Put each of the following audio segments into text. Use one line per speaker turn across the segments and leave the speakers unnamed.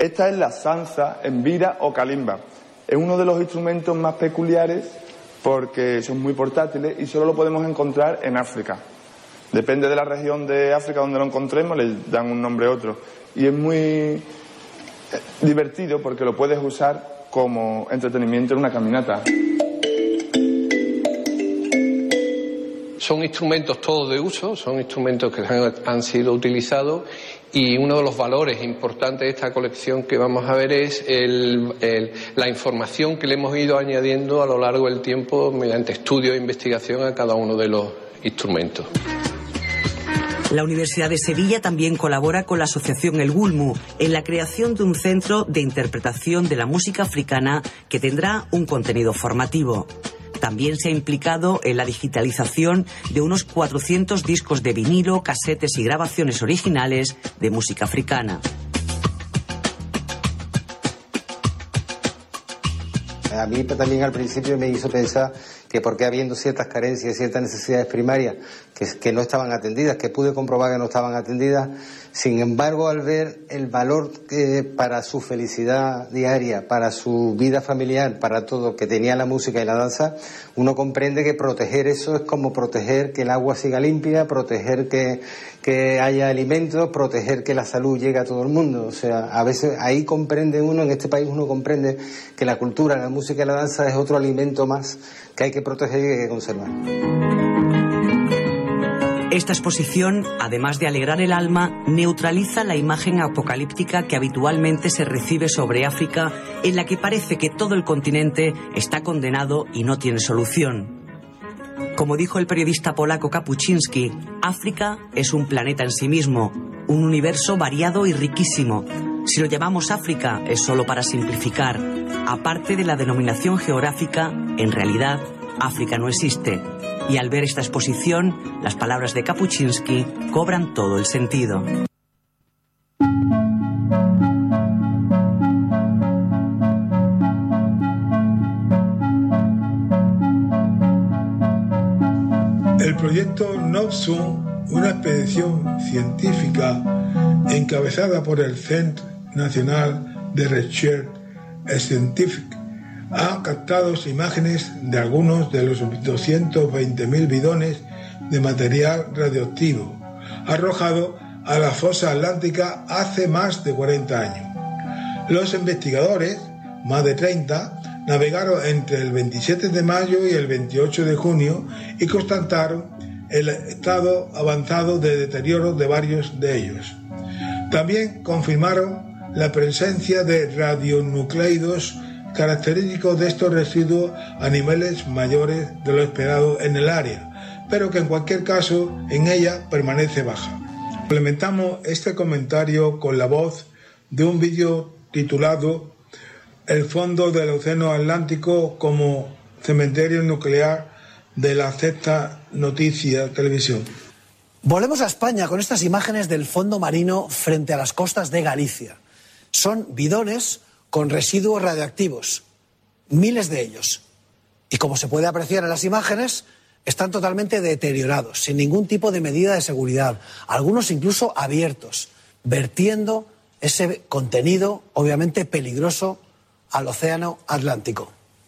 Esta es la sansa, embira o kalimba. Es uno de los instrumentos más peculiares porque son muy portátiles y solo lo podemos encontrar en África. Depende de la región de África donde lo encontremos, le dan un nombre u otro. Y es muy divertido porque lo puedes usar como entretenimiento en una caminata.
Son instrumentos todos de uso, son instrumentos que han sido utilizados, y uno de los valores importantes de esta colección que vamos a ver es la información que le hemos ido añadiendo a lo largo del tiempo mediante estudio e investigación a cada uno de los instrumentos.
La Universidad de Sevilla también colabora con la asociación El Gulmu en la creación de un centro de interpretación de la música africana que tendrá un contenido formativo. También se ha implicado en la digitalización de unos 400 discos de vinilo, casetes y grabaciones originales de música africana.
A mí también al principio me hizo pensar que por qué habiendo ciertas carencias, ciertas necesidades primarias que no estaban atendidas, que pude comprobar que no estaban atendidas. Sin embargo, al ver el valor para su felicidad diaria, para su vida familiar, para todo que tenía la música y la danza, uno comprende que proteger eso es como proteger que el agua siga limpia, proteger que haya alimentos, proteger que la salud llegue a todo el mundo. O sea, a veces ahí comprende uno, en este país uno comprende que la cultura, la música y la danza es otro alimento más que hay que proteger y que hay que conservar.
Esta exposición, además de alegrar el alma, neutraliza la imagen apocalíptica que habitualmente se recibe sobre África, en la que parece que todo el continente está condenado y no tiene solución. Como dijo el periodista polaco Kapuczynski, África es un planeta en sí mismo, un universo variado y riquísimo. Si lo llamamos África es solo para simplificar. Aparte de la denominación geográfica, en realidad, África no existe. Y al ver esta exposición, las palabras de Kapuczynski cobran todo el sentido.
El proyecto Nopsun, una expedición científica encabezada por el Centre National de Recherche Scientifique, ha captado imágenes de algunos de los 220.000 bidones de material radioactivo arrojado a la fosa atlántica hace más de 40 años. Los investigadores, más de 30, navegaron entre el 27 de mayo y el 28 de junio y constataron el estado avanzado de deterioro de varios de ellos. También confirmaron la presencia de radionucleidos característicos de estos residuos a niveles mayores de lo esperado en el área, pero que en cualquier caso en ella permanece baja. Complementamos este comentario con la voz de un vídeo titulado El fondo del Océano Atlántico como cementerio nuclear de la Sexta Noticia Televisión.
Volvemos a España con estas imágenes del fondo marino frente a las costas de Galicia. Son bidones con residuos radioactivos, miles de ellos. Y como se puede apreciar en las imágenes, están totalmente deteriorados, sin ningún tipo de medida de seguridad, algunos incluso abiertos, vertiendo ese contenido, obviamente peligroso, al océano Atlántico.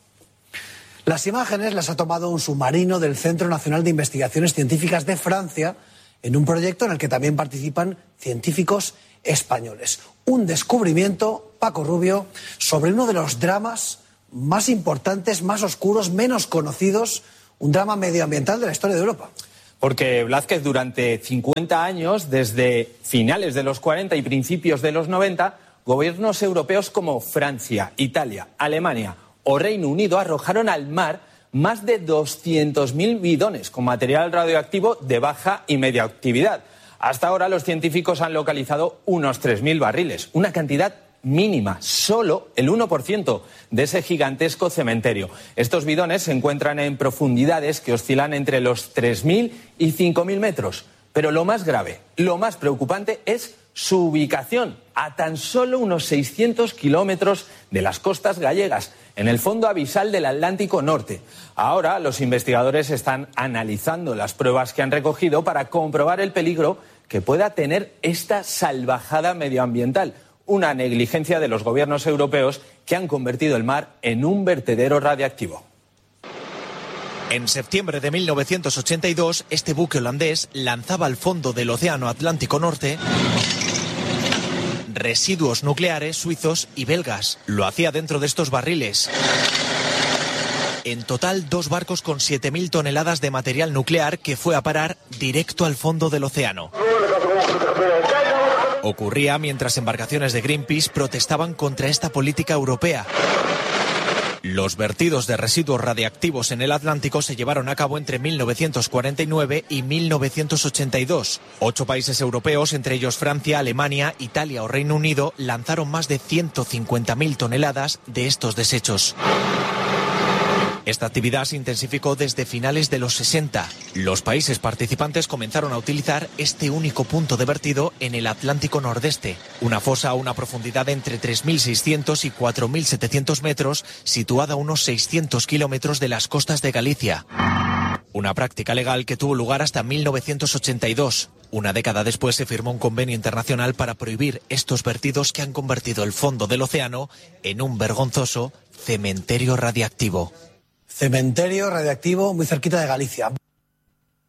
Las imágenes las ha tomado un submarino del Centro Nacional de Investigaciones Científicas de Francia, en un proyecto en el que también participan científicos españoles. Un descubrimiento, Paco Rubio, sobre uno de los dramas más importantes, más oscuros, menos conocidos, un drama medioambiental de la historia de Europa.
Porque, Blázquez, durante 50 años, desde finales de los 40 y principios de los 90, gobiernos europeos como Francia, Italia, Alemania o Reino Unido arrojaron al mar más de 200.000 bidones con material radioactivo de baja y media actividad. Hasta ahora los científicos han localizado unos 3.000 barriles, una cantidad mínima, solo el 1% de ese gigantesco cementerio. Estos bidones se encuentran en profundidades que oscilan entre los 3.000 y 5.000 metros. Pero lo más grave, lo más preocupante es su ubicación, a tan solo unos 600 kilómetros de las costas gallegas, en el fondo abisal del Atlántico Norte. Ahora los investigadores están analizando las pruebas que han recogido para comprobar el peligro que pueda tener esta salvajada medioambiental. una negligencia de los gobiernos europeos que han convertido el mar en un vertedero radiactivo.
En septiembre de 1982, este buque holandés lanzaba al fondo del Océano Atlántico Norte residuos nucleares suizos y belgas. Lo hacía dentro de estos barriles. En total, 2 barcos con 7.000 toneladas de material nuclear que fue a parar directo al fondo del océano. Ocurría mientras embarcaciones de Greenpeace protestaban contra esta política europea. Los vertidos de residuos radiactivos en el Atlántico se llevaron a cabo entre 1949 y 1982. 8 países europeos, entre ellos Francia, Alemania, Italia o Reino Unido, lanzaron más de 150.000 toneladas de estos desechos. Esta actividad se intensificó desde finales de los 60. Los países participantes comenzaron a utilizar este único punto de vertido en el Atlántico Nordeste, una fosa a una profundidad de entre 3.600 y 4.700 metros, situada a unos 600 kilómetros de las costas de Galicia. Una práctica legal que tuvo lugar hasta 1982. Una década después se firmó un convenio internacional para prohibir estos vertidos que han convertido el fondo del océano en un vergonzoso cementerio radiactivo.
Cementerio radiactivo muy cerquita de Galicia.